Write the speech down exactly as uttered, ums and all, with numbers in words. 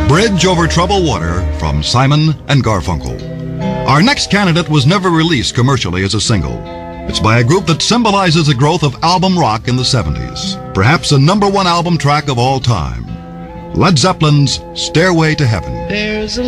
Bridge Over Troubled Water from Simon and Garfunkel. Our next candidate was never released commercially as a single. It's by a group that symbolizes the growth of album rock in the seventies, perhaps the number one album track of all time. Led Zeppelin's Stairway to Heaven. There's a